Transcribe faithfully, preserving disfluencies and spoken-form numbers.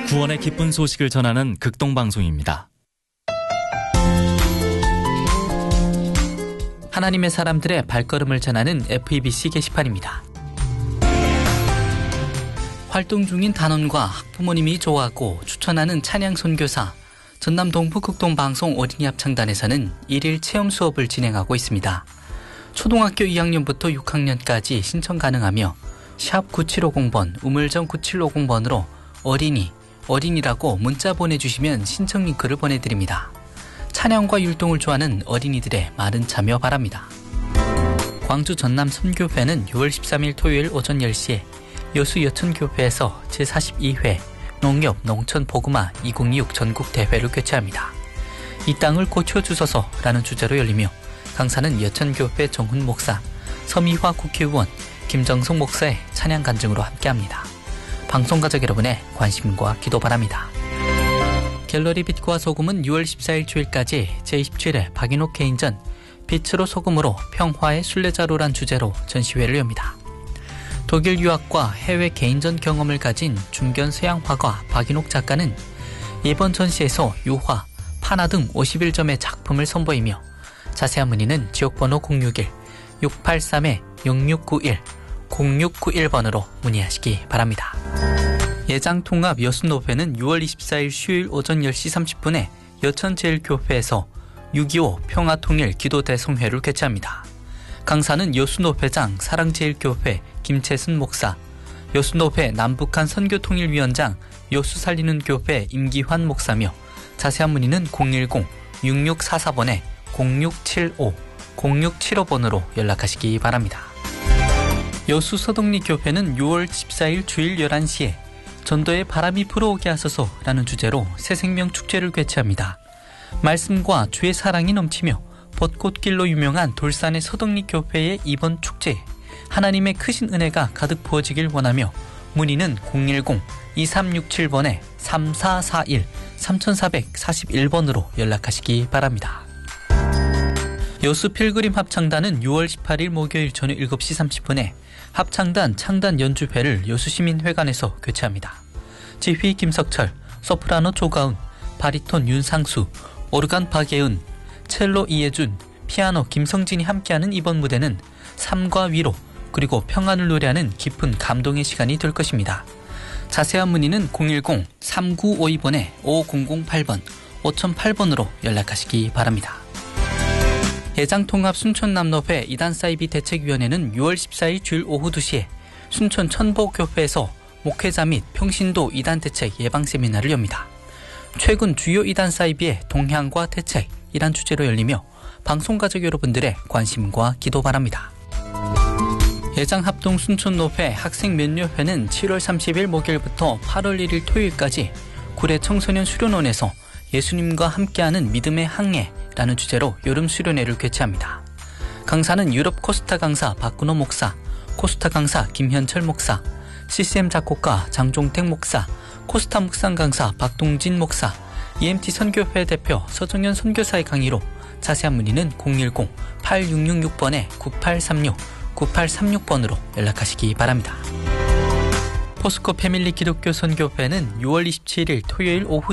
구원의 기쁜 소식을 전하는 극동방송입니다. 하나님의 사람들의 발걸음을 전하는 에프이비씨 게시판입니다. 활동 중인 단원과 학부모님이 좋아하고 추천하는 찬양 선교사 전남 동부 극동방송 어린이 합창단에서는 일일 체험 수업을 진행하고 있습니다. 초등학교 이 학년부터 육 학년까지 신청 가능하며 샵 구칠오공 번, 우물정 구칠오공 번으로 어린이, 어린이라고 문자 보내주시면 신청 링크를 보내드립니다. 찬양과 율동을 좋아하는 어린이들의 많은 참여 바랍니다. 광주 전남 선교회는 유월 십삼일 토요일 오전 열 시에 여수 여천교회에서 제사십이 회 농협 농촌 복음화 이천이십육 전국 대회를 개최합니다. 이 땅을 고쳐주소서라는 주제로 열리며 강사는 여천교회 정훈 목사, 서미화 국회의원, 김정성 목사의 찬양 간증으로 함께합니다. 방송 가족 여러분의 관심과 기도 바랍니다. 갤러리 빛과 소금은 유월 십사일 주일까지 제이십칠 회 박인옥 개인전 빛으로 소금으로 평화의 순례자로란 주제로 전시회를 엽니다. 독일 유학과 해외 개인전 경험을 가진 중견 서양 화가 박인옥 작가는 이번 전시에서 유화, 판화 등 오십일 점의 작품을 선보이며 자세한 문의는 지역번호 공육일 육팔삼 영육구일 공육구일 번으로 문의하시기 바랍니다. 예장통합 여수노회는 유월 이십사일 수요일 오전 열 시 삼십 분에 여천제일교회에서 육이오 평화통일 기도대성회를 개최합니다. 강사는 여수노회장 사랑제일교회 김채순 목사, 여수노회 남북한 선교통일위원장 여수살리는교회 임기환 목사며 자세한 문의는 공일공 육육사사 번에 공육칠오 공육칠오 번으로 연락하시기 바랍니다. 여수 서덕리교회는 유월 십사일 주일 열한 시에 전도에 바람이 불어오게 하소서라는 주제로 새생명 축제를 개최합니다. 말씀과 주의 사랑이 넘치며 벚꽃길로 유명한 돌산의 서덕리교회의 이번 축제에 하나님의 크신 은혜가 가득 부어지길 원하며 문의는 공일공 이삼육칠 번에 삼사사일 삼사사일 번으로 연락하시기 바랍니다. 여수 필그림 합창단은 유월 십팔일 목요일 저녁 일곱 시 삼십 분에 합창단 창단 연주회를 여수시민회관에서 개최합니다. 지휘 김석철, 소프라노 조가은, 바리톤 윤상수, 오르간 박예은, 첼로 이예준, 피아노 김성진이 함께하는 이번 무대는 삶과 위로 그리고 평안을 노래하는 깊은 감동의 시간이 될 것입니다. 자세한 문의는 공일공 삼구오이 번에 오공공팔 번, 오공공팔 번으로 연락하시기 바랍니다. 예장통합 순천남로회 이단사이비 대책위원회는 유월 십사일 주일 오후 두 시에 순천 천복교회에서 목회자 및 평신도 이단 대책 예방 세미나를 엽니다. 최근 주요 이단 사이비의 동향과 대책 이란 주제로 열리며 방송가족 여러분들의 관심과 기도 바랍니다. 예장합동 순천노회 학생면료회는 칠월 삼십일 목요일부터 팔월 일일 토요일까지 구례 청소년 수련원에서 예수님과 함께하는 믿음의 항해라는 주제로 여름 수련회를 개최합니다. 강사는 유럽 코스타 강사 박근호 목사, 코스타 강사 김현철 목사, 씨씨엠 작곡가 장종택 목사, 코스타 묵상 강사 박동진 목사, 이엠티 선교회 대표 서정현 선교사의 강의로 자세한 문의는 공일공 팔육육육 번에 구팔삼육 구팔삼육 번으로 연락하시기 바랍니다. 포스코 패밀리 기독교 선교회는 유월 이십칠일 토요일 오후